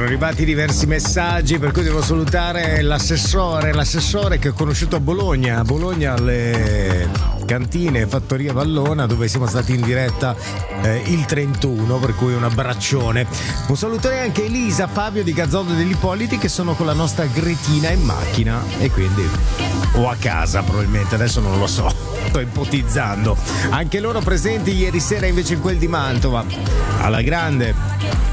arrivati diversi messaggi, per cui devo salutare l'assessore che ho conosciuto a Bologna alle cantine Fattoria Vallona, dove siamo stati in diretta il 31, per cui un abbraccione. Un salutone anche Elisa, Fabio di Gazzoldo degli Ippoliti, che sono con la nostra Gretina in macchina e quindi o a casa probabilmente, adesso non lo so, sto ipotizzando. Anche loro presenti ieri sera invece in quel di Mantova. Alla grande.